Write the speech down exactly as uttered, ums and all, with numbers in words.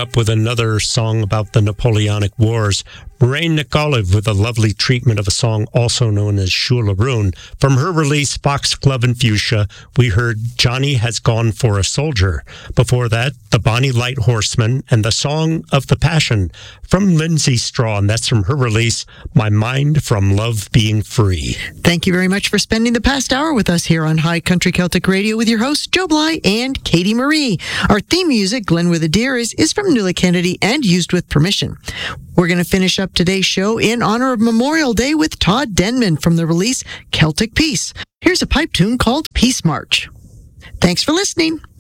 up with another song about the Napoleonic Wars. Maureen Nikolov with a lovely treatment of a song also known as Shularoon. From her release, Foxglove and Fuchsia, we heard Johnny Has Gone for a Soldier. Before that, the Bonnie Light Horseman and the Song of the Passion from Lindsay Straw, and that's from her release, My Mind from Love Being Free. Thank you very much for spending the past hour with us here on High Country Celtic Radio with your hosts, Joe Bly and Katie Marie. Our theme music, Glen with a Deer, is, is from Nuala Kennedy and used with permission. We're going to finish up today's show in honor of Memorial Day with Todd Denman from the release Celtic Peace. Here's a pipe tune called Peace March. Thanks for listening.